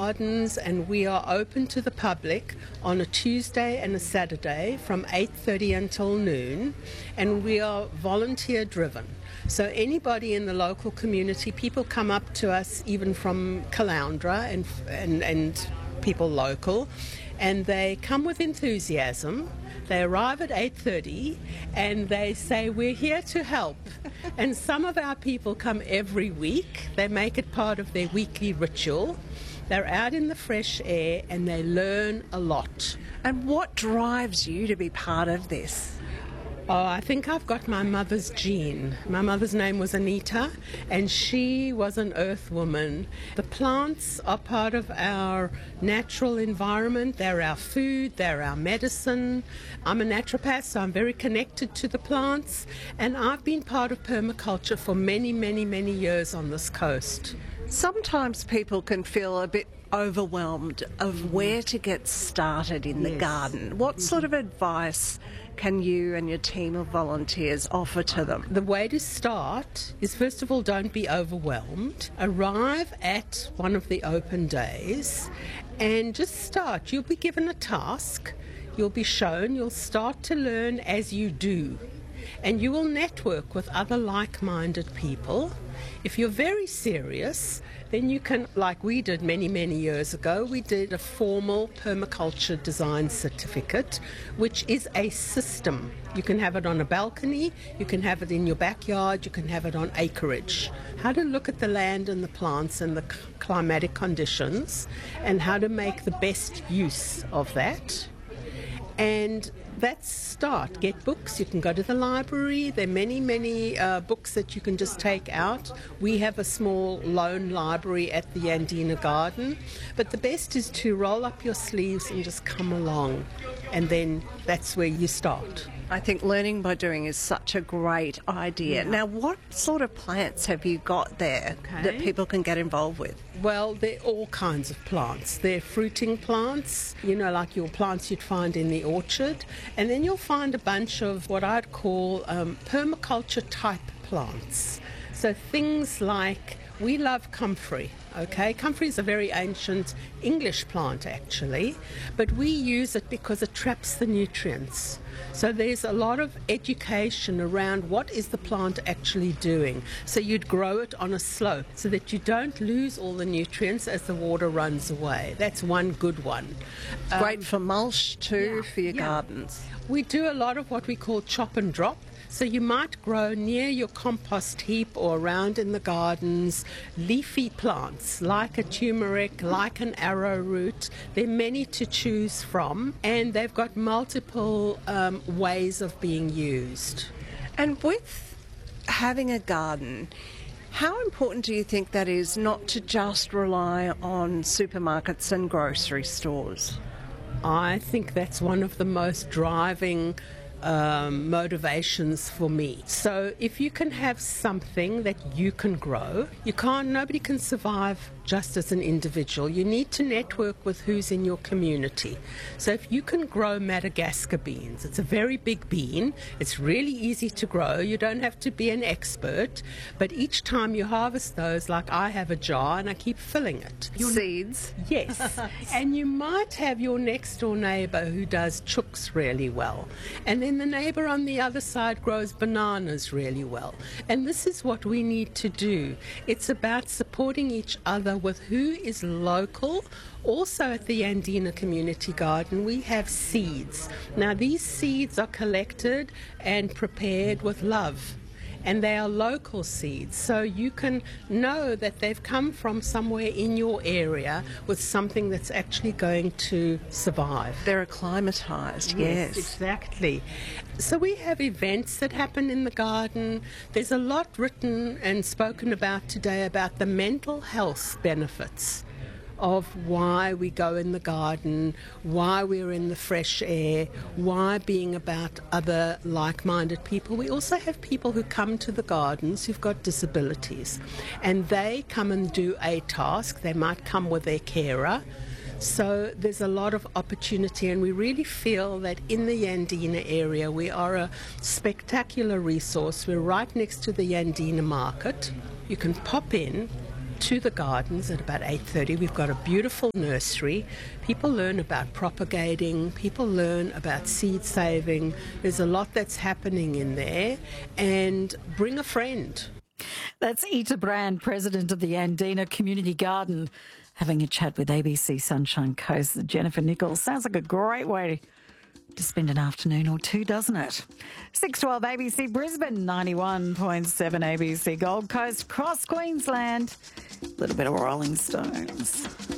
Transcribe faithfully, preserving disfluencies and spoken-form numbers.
Gardens, and we are open to the public on a Tuesday and a Saturday from eight thirty until noon, and we are volunteer driven. So anybody in the local community, people come up to us even from Caloundra and and, and people local, and they come with enthusiasm. They arrive at eight thirty and they say, we're here to help. And some of our people come every week. They make it part of their weekly ritual. They're out in the fresh air and they learn a lot. And what drives you to be part of this? Oh, I think I've got my mother's gene. My mother's name was Anita, and she was an earth woman. The plants are part of our natural environment. They're our food, they're our medicine. I'm a naturopath, so I'm very connected to the plants, and I've been part of permaculture for many, many, many years on this coast. Sometimes people can feel a bit overwhelmed of where to get started in the Yes. garden. What sort of advice can you and your team of volunteers offer to them? The way to start is, first of all, don't be overwhelmed. Arrive at one of the open days and just start. You'll be given a task. You'll be shown. You'll start to learn as you do. And you will network with other like-minded people. If you're very serious, then you can, like we did many, many years ago, we did a formal permaculture design certificate, which is a system. You can have it on a balcony, you can have it in your backyard, you can have it on acreage. How to look at the land and the plants and the climatic conditions, and how to make the best use of that. And that's start. Get books. You can go to the library. There are many, many uh, books that you can just take out. We have a small lone library at the Yandina Garden. But the best is to roll up your sleeves and just come along. And then that's where you start. I think learning by doing is such a great idea. Yeah. Now, what sort of plants have you got there Okay. that people can get involved with? Well, they're all kinds of plants. They're fruiting plants, you know, like your plants you'd find in the orchard. And then you'll find a bunch of what I'd call um, permaculture type plants. So things like, we love comfrey, okay? Comfrey is a very ancient English plant, actually, but we use it because it traps the nutrients. So there's a lot of education around what is the plant actually doing. So you'd grow it on a slope so that you don't lose all the nutrients as the water runs away. That's one good one. Great for mulch too, yeah, for your yeah. gardens. We do a lot of what we call chop and drop. So you might grow near your compost heap or around in the gardens leafy plants like a turmeric, like an arrowroot. There are many to choose from, and they've got multiple um, ways of being used. And with having a garden, how important do you think that is not to just rely on supermarkets and grocery stores? I think that's one of the most driving Um, motivations for me. So if you can have something that you can grow, you can't, nobody can survive just as an individual. You need to network with who's in your community. So if you can grow Madagascar beans, it's a very big bean, it's really easy to grow, you don't have to be an expert, but each time you harvest those, like I have a jar and I keep filling it. Seeds? Yes, and you might have your next door neighbour who does chooks really well, and then the neighbour on the other side grows bananas really well. And this is what we need to do. It's about supporting each other with who is local. Also at the Yandina Community Garden, we have seeds. Now these seeds are collected and prepared with love. And they are local seeds, so you can know that they've come from somewhere in your area with something that's actually going to survive. They're acclimatised, yes. Exactly. So we have events that happen in the garden. There's a lot written and spoken about today about the mental health benefits of why we go in the garden, why we're in the fresh air, why being about other like-minded people. We also have people who come to the gardens who've got disabilities, and they come and do a task. They might come with their carer. So there's a lot of opportunity, and we really feel that in the Yandina area we are a spectacular resource. We're right next to the Yandina market. You can pop in, to the gardens at about eight thirty. We've got a beautiful nursery. People learn about propagating, people learn about seed saving. There's a lot that's happening in there. And bring a friend. That's Ita Brand, President of the Andina Community Garden, having a chat with A B C Sunshine Coast, Jennifer Nichols. Sounds like a great way to spend an afternoon or two, doesn't it? six twelve A B C Brisbane, ninety-one point seven A B C Gold Coast, across Queensland. A little bit of Rolling Stones.